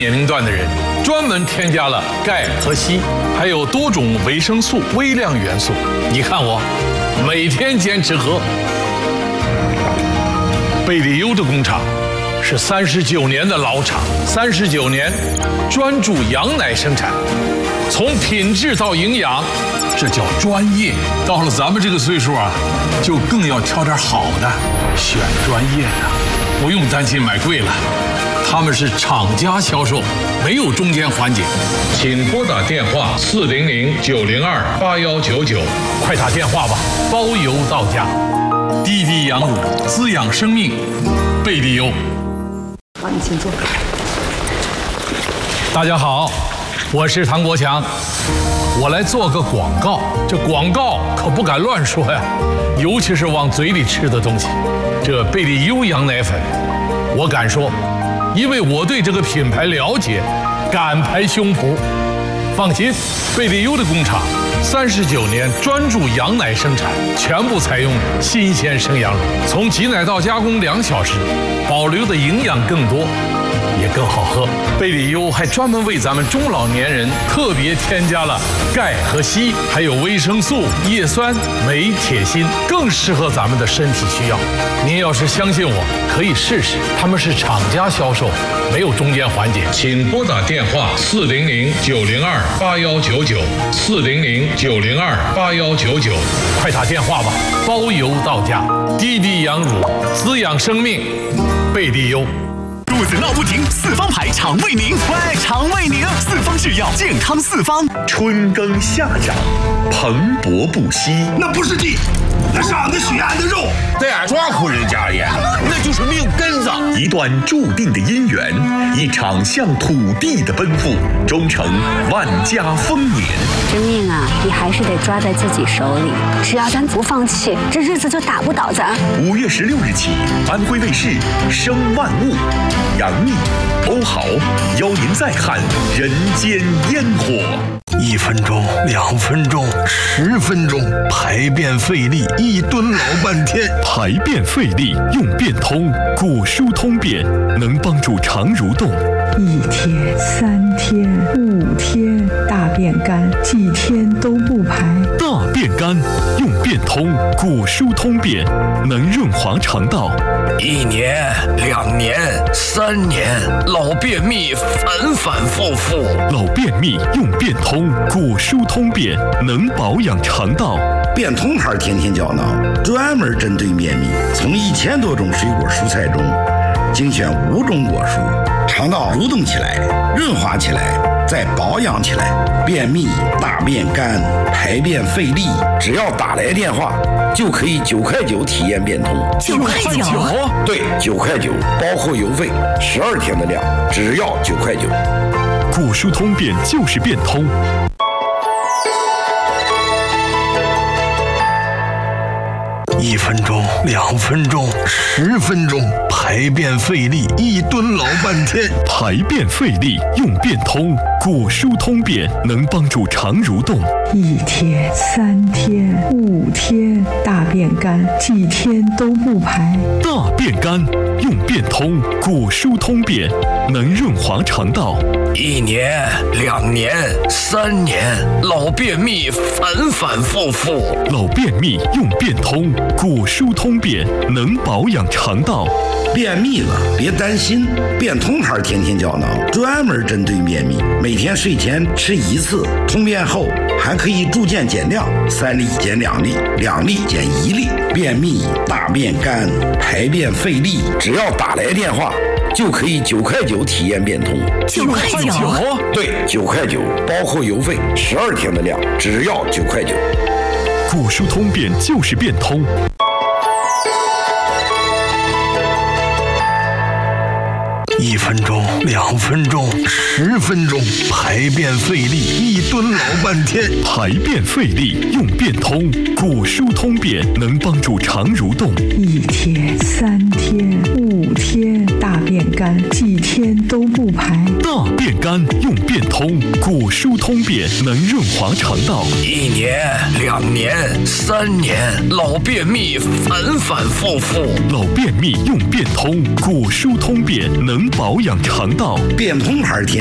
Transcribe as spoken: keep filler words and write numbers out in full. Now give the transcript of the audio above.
年龄段的人，专门添加了钙和硒，还有多种维生素、微量元素。你看我，每天坚持喝。贝利优的工厂是三十九年的老厂，三十九年专注羊奶生产，从品质到营养，这叫专业。到了咱们这个岁数啊，就更要挑点好的，选专业的，不用担心买贵了。他们是厂家销售，没有中间环节。请拨打电话四零零九零二八幺九九，快打电话吧，包邮到家。滴滴羊乳，滋养生命，贝利优。 好，你请坐。 大家好，我是唐国强，我来做个广告。这广告可不敢乱说呀，尤其是往嘴里吃的东西。这贝利优羊奶粉，我敢说。因为我对这个品牌了解，敢拍胸脯。放心，贝利优的工厂三十九年专注羊奶生产，全部采用新鲜生羊乳，从挤奶到加工两小时，保留的营养更多，也更好喝。贝利优还专门为咱们中老年人特别添加了钙和硒，还有维生素、叶酸、镁、铁、锌，更适合咱们的身体需要。您要是相信我，可以试试。他们是厂家销售，没有中间环节。请拨打电话四零零九零二八幺九九，四零零九零二八幺九九，快打电话吧，包邮到家。滴滴羊乳，滋养生命，贝利优。 肚子闹不停，四方牌肠胃宁，喂，肠胃宁，四方制药，健康四方。 春耕夏长，蓬勃不息。 那不是地，那是俺的血，俺的肉。 在俺抓苦人家里，那就是命根子。 一段注定的姻缘，一场向土地的奔赴，终成万家丰年。 这命啊，你还是得抓在自己手里。只要咱不放弃，这日子就打不倒咱。 五月十六日起，安徽卫视《生万物》。杨幂、欧豪邀您再看人间烟火。 一分钟、两分钟、十分钟，排便费力，一蹲老半天。 排便费力用便通，果蔬通便能帮助肠蠕动。 一天、三天、五天，大便干，几天都不排。 大便干用便通，果蔬通便能润滑肠道。 一年、两年、三年，老便秘反反复复。 老便秘用便通，果蔬通便能保养肠道。 便通牌天天胶囊专门针对便秘，从一千多种水果蔬菜中精选五种果蔬，肠道蠕动起来，润滑起来，再保养起来。便秘、大便干、排便费力，只要打来电话就可以九块九体验便通。 九块九？ 对，九块九，包括邮费，十二天的量，只要九块九。 果蔬通便就是便通。 一分钟、两分钟、十分钟，排便费力，一蹲老半天。 排便费力用便通，果蔬通便能帮助肠蠕动。 一天、三天、五天，大便干，几天都不排。 大便干用便通，果蔬通便能润滑肠道。 一年、两年、三年，老便秘反反复复。 老便秘用便通，果蔬通便能保养肠道。 便秘了别担心，便通牌天天胶囊专门针对便秘，每天睡前吃一次，通便后还可以逐渐减量，三粒减两粒，两粒减一粒。便秘、大便干、排便费力，只要打来电话就可以九块九体验便通。 九块九？ 对，九块九，包括邮费，十二天的量，只要九块九。 果蔬通便就是便通。 一分钟、两分钟、十分钟，排便费力，一蹲老半天。 排便费力用便通，果蔬通便能帮助肠蠕动。 一天、三天、五天，大便便干，几天都不排。 大便干用便通，古书通便能润滑肠道。 一年、两年、三年，老便秘反反复复。 老便秘用便通，古书通便能保养肠道。 变通牌甜